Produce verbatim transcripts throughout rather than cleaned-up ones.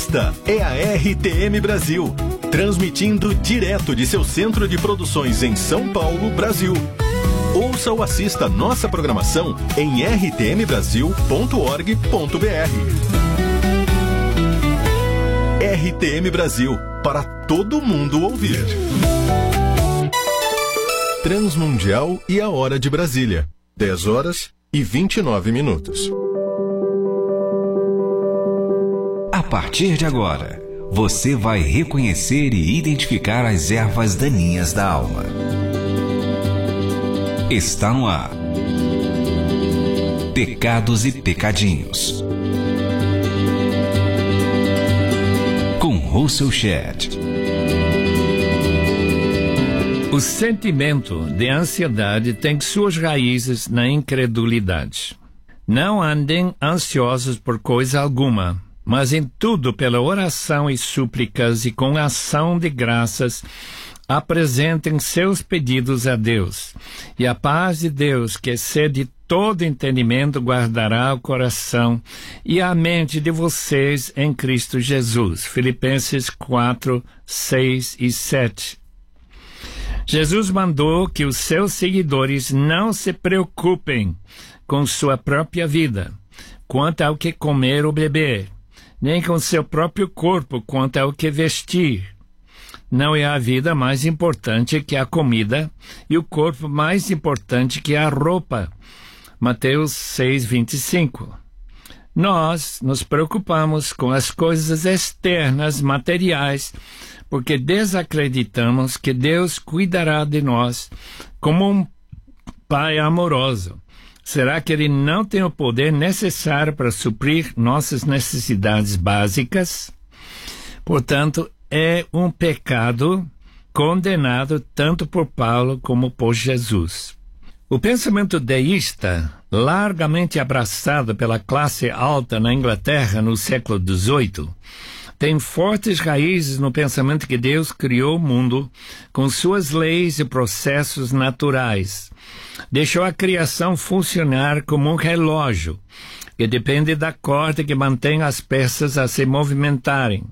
Esta é a R T M Brasil, transmitindo direto de seu centro de produções em São Paulo, Brasil. Ouça ou assista nossa programação em r t m brasil ponto org ponto b r. R T M Brasil, para todo mundo ouvir. Transmundial e a hora de Brasília, dez horas e vinte e nove minutos. A partir de agora, você vai reconhecer e identificar as ervas daninhas da alma. Está no ar. Pecados e Pecadinhos. Com Russell Shedd. O sentimento de ansiedade tem suas raízes na incredulidade. Não andem ansiosos por coisa alguma, mas em tudo pela oração e súplicas e com ação de graças apresentem seus pedidos a Deus. E a paz de Deus, que excede todo entendimento, guardará o coração e a mente de vocês em Cristo Jesus. Filipenses quatro, seis e sete. Jesus mandou que os seus seguidores não se preocupem com sua própria vida, quanto ao que comer ou beber, nem com seu próprio corpo, quanto ao que vestir. Não é a vida mais importante que a comida, e o corpo mais importante que a roupa. Mateus seis, vinte e cinco. Nós nos preocupamos com as coisas externas, materiais, porque desacreditamos que Deus cuidará de nós como um Pai amoroso. Será que Ele não tem o poder necessário para suprir nossas necessidades básicas? Portanto, é um pecado condenado tanto por Paulo como por Jesus. O pensamento deísta, largamente abraçado pela classe alta na Inglaterra no século dezoito, tem fortes raízes no pensamento que Deus criou o mundo com suas leis e processos naturais. Deixou a criação funcionar como um relógio, que depende da corda que mantém as peças a se movimentarem.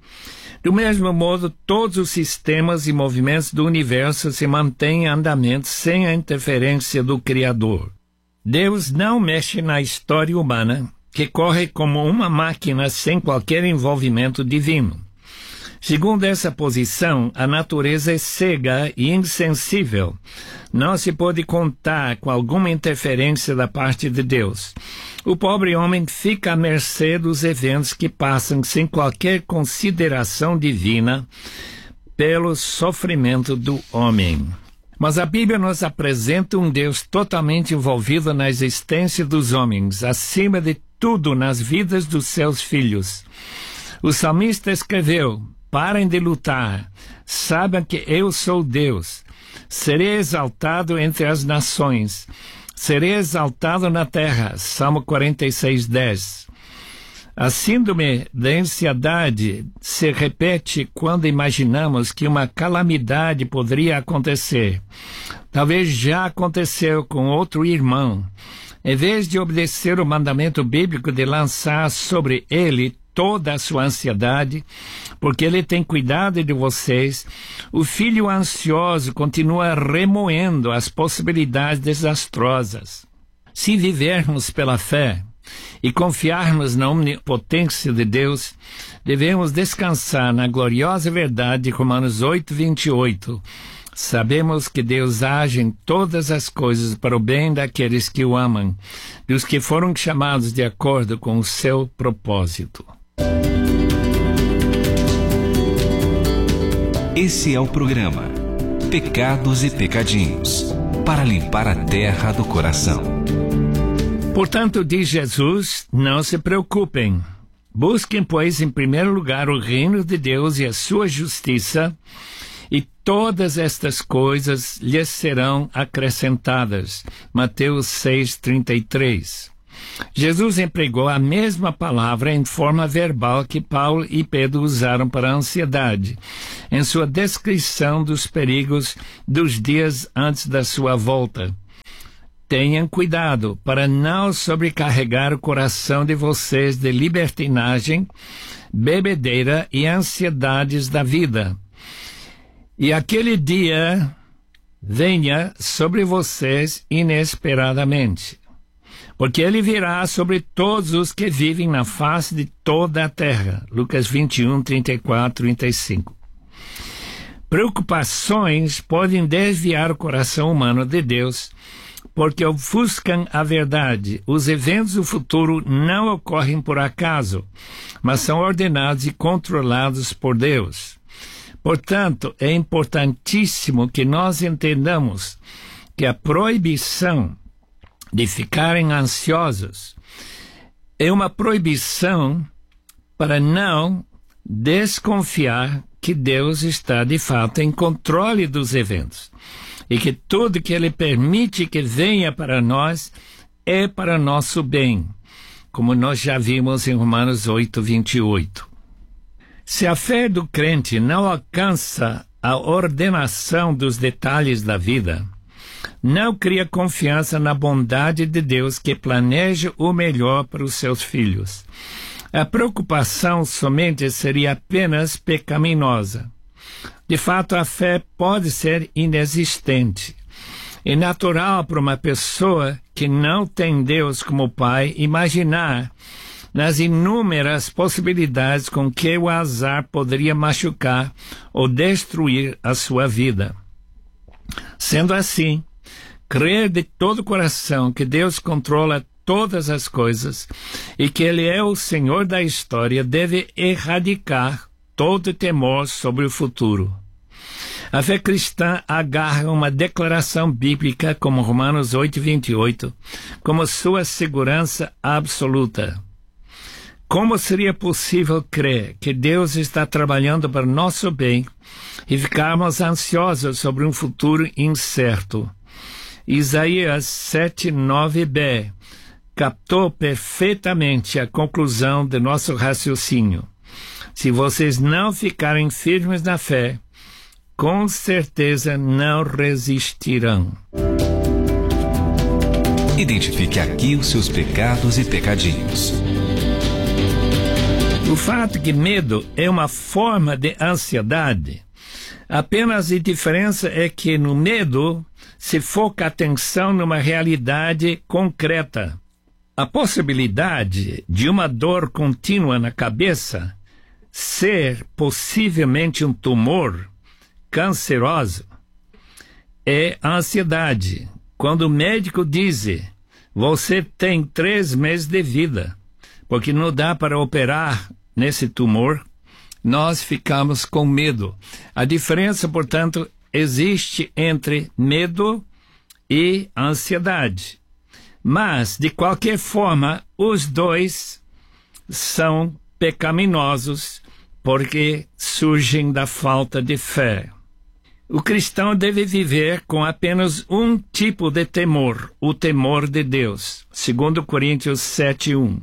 Do mesmo modo, todos os sistemas e movimentos do universo se mantêm em andamento sem a interferência do Criador. Deus não mexe na história humana, que corre como uma máquina sem qualquer envolvimento divino. Segundo essa posição, a natureza é cega e insensível. Não se pode contar com alguma interferência da parte de Deus. O pobre homem fica à mercê dos eventos que passam sem qualquer consideração divina pelo sofrimento do homem. Mas a Bíblia nos apresenta um Deus totalmente envolvido na existência dos homens, acima de tudo nas vidas dos seus filhos. O salmista escreveu: parem de lutar, saibam que eu sou Deus. Serei exaltado entre as nações, serei exaltado na terra. Salmo quarenta e seis, dez. A síndrome da ansiedade se repete quando imaginamos que uma calamidade poderia acontecer. Talvez já aconteceu com outro irmão. Em vez de obedecer o mandamento bíblico de lançar sobre ele toda a sua ansiedade, porque ele tem cuidado de vocês, o filho ansioso continua remoendo as possibilidades desastrosas. Se vivermos pela fé e confiarmos na onipotência de Deus, devemos descansar na gloriosa verdade de Romanos oito, vinte e oito. Sabemos que Deus age em todas as coisas para o bem daqueles que o amam, dos que foram chamados de acordo com o seu propósito. Esse é o programa Pecados e Pecadinhos, para limpar a terra do coração. Portanto, diz Jesus, não se preocupem. Busquem, pois, em primeiro lugar o reino de Deus e a sua justiça, e todas estas coisas lhes serão acrescentadas. Mateus seis, trinta e três. Jesus empregou a mesma palavra em forma verbal que Paulo e Pedro usaram para a ansiedade, em sua descrição dos perigos dos dias antes da sua volta. Tenham cuidado para não sobrecarregar o coração de vocês de libertinagem, bebedeira e ansiedades da vida. E aquele dia venha sobre vocês inesperadamente, porque ele virá sobre todos os que vivem na face de toda a terra. Lucas vinte e um, trinta e quatro, trinta e cinco. Preocupações podem desviar o coração humano de Deus, porque ofuscam a verdade. Os eventos do futuro não ocorrem por acaso, mas são ordenados e controlados por Deus. Portanto, é importantíssimo que nós entendamos que a proibição de ficarem ansiosos é uma proibição para não desconfiar que Deus está, de fato, em controle dos eventos e que tudo que Ele permite que venha para nós é para nosso bem, como nós já vimos em Romanos oito, vinte e oito. Se a fé do crente não alcança a ordenação dos detalhes da vida, não cria confiança na bondade de Deus que planeja o melhor para os seus filhos. A preocupação somente seria apenas pecaminosa. De fato, a fé pode ser inexistente. É natural para uma pessoa que não tem Deus como Pai imaginar nas inúmeras possibilidades com que o azar poderia machucar ou destruir a sua vida. Sendo assim, crer de todo o coração que Deus controla todas as coisas e que Ele é o Senhor da história deve erradicar todo temor sobre o futuro. A fé cristã agarra uma declaração bíblica como Romanos oito, vinte e oito como sua segurança absoluta. Como seria possível crer que Deus está trabalhando para nosso bem e ficarmos ansiosos sobre um futuro incerto? Isaías sete, nove b captou perfeitamente a conclusão de nosso raciocínio. Se vocês não ficarem firmes na fé, com certeza não resistirão. Identifique aqui os seus pecados e pecadinhos. O fato que medo é uma forma de ansiedade, apenas a diferença é que no medo se foca a atenção numa realidade concreta. A possibilidade de uma dor contínua na cabeça ser possivelmente um tumor canceroso é a ansiedade. Quando o médico diz, você tem três meses de vida, porque não dá para operar nesse tumor, nós ficamos com medo. A diferença, portanto, existe entre medo e ansiedade. Mas, de qualquer forma, os dois são pecaminosos porque surgem da falta de fé. O cristão deve viver com apenas um tipo de temor, o temor de Deus. Segundo Coríntios sete, um.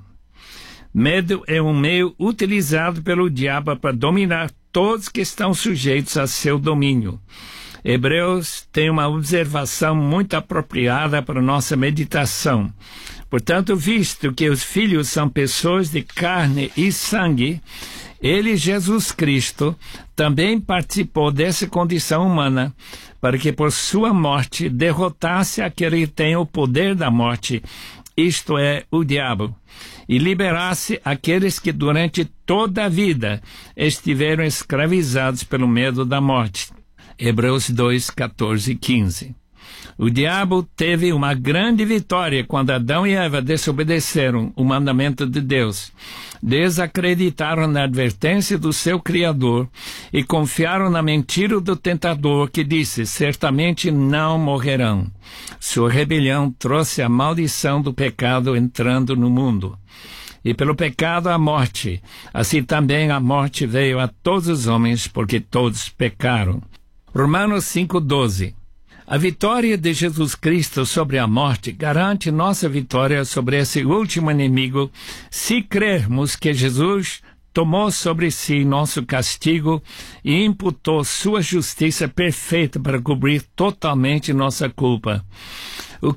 Medo é um meio utilizado pelo diabo para dominar todos que estão sujeitos a seu domínio. Hebreus tem uma observação muito apropriada para nossa meditação. Portanto, visto que os filhos são pessoas de carne e sangue, ele, Jesus Cristo, também participou dessa condição humana, para que por sua morte derrotasse aquele que tem o poder da morte, isto é, o diabo, e liberasse aqueles que durante toda a vida estiveram escravizados pelo medo da morte. Hebreus dois, catorze e quinze. O diabo teve uma grande vitória quando Adão e Eva desobedeceram o mandamento de Deus, desacreditaram na advertência do seu Criador e confiaram na mentira do tentador que disse, certamente não morrerão. Sua rebelião trouxe a maldição do pecado entrando no mundo. E pelo pecado a morte, assim também a morte veio a todos os homens, porque todos pecaram. Romanos cinco, doze. A vitória de Jesus Cristo sobre a morte garante nossa vitória sobre esse último inimigo se crermos que Jesus tomou sobre si nosso castigo e imputou sua justiça perfeita para cobrir totalmente nossa culpa.